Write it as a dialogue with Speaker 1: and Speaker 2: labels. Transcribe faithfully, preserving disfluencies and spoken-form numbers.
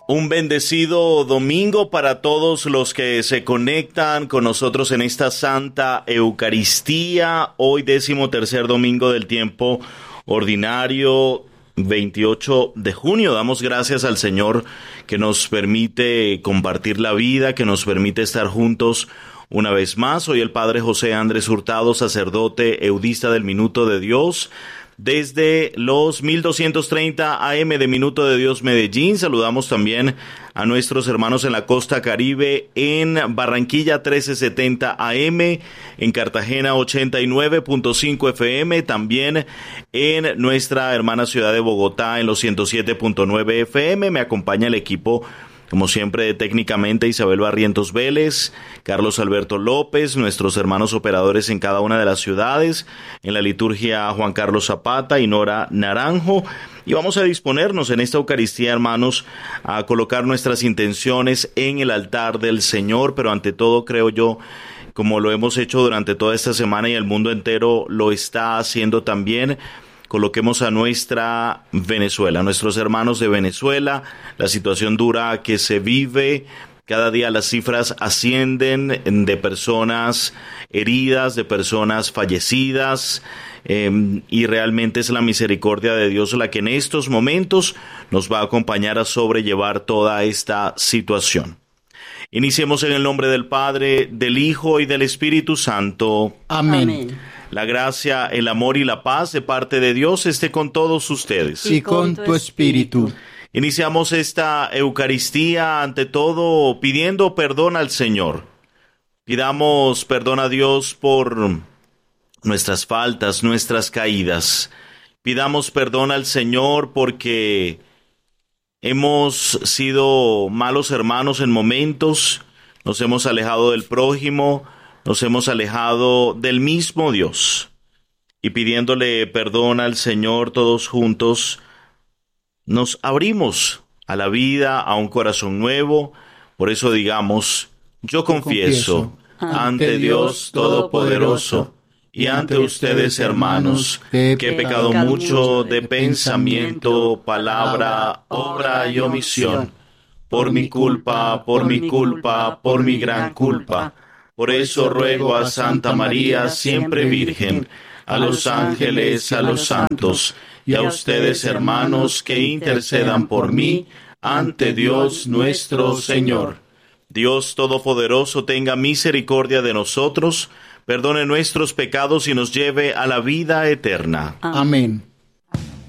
Speaker 1: Un bendecido domingo para todos los que se conectan con nosotros en esta Santa Eucaristía. Hoy décimo tercer domingo del tiempo ordinario, veintiocho de junio. Damos gracias al Señor que nos permite compartir la vida, que nos permite estar juntos una vez más. Hoy el Padre José Andrés Hurtado, sacerdote eudista del Minuto de Dios, desde los mil doscientos treinta A M de Minuto de Dios Medellín. Saludamos también a nuestros hermanos en la costa caribe, en Barranquilla trece setenta A M, en Cartagena ochenta y nueve punto cinco F M, también en nuestra hermana ciudad de Bogotá en los ciento siete punto nueve F M. Me acompaña el equipo, como siempre, técnicamente Isabel Barrientos Vélez, Carlos Alberto López, nuestros hermanos operadores en cada una de las ciudades, en la liturgia Juan Carlos Zapata y Nora Naranjo. Y vamos a disponernos en esta Eucaristía, hermanos, a colocar nuestras intenciones en el altar del Señor, pero ante todo, creo yo, como lo hemos hecho durante toda esta semana y el mundo entero lo está haciendo también, coloquemos a nuestra Venezuela, a nuestros hermanos de Venezuela, la situación dura que se vive. Cada día las cifras ascienden de personas heridas, de personas fallecidas, eh, y realmente es la misericordia de Dios la que en estos momentos nos va a acompañar a sobrellevar toda esta situación. Iniciemos en el nombre del Padre, del Hijo y del Espíritu Santo.
Speaker 2: Amén.
Speaker 3: Amén.
Speaker 1: La gracia, el amor y la paz de parte de Dios esté con todos ustedes.
Speaker 2: Y con tu espíritu.
Speaker 1: Iniciamos esta Eucaristía ante todo pidiendo perdón al Señor. Pidamos perdón a Dios por nuestras faltas, nuestras caídas. Pidamos perdón al Señor porque hemos sido malos hermanos en momentos, nos hemos alejado del prójimo, nos hemos alejado del mismo Dios. Y pidiéndole perdón al Señor todos juntos, nos abrimos a la vida, a un corazón nuevo. Por eso digamos, yo confieso,
Speaker 2: confieso
Speaker 1: ante Dios Todopoderoso y ante ustedes, hermanos, que he pecado mucho de pensamiento, palabra, obra y omisión. Por mi culpa, por mi culpa, por mi gran culpa. Por eso ruego a Santa María, siempre Virgen, a los ángeles, a los santos, y a ustedes, hermanos, que intercedan por mí ante Dios nuestro Señor. Dios Todopoderoso tenga misericordia de nosotros, perdone nuestros pecados y nos lleve a la vida eterna.
Speaker 2: Amén.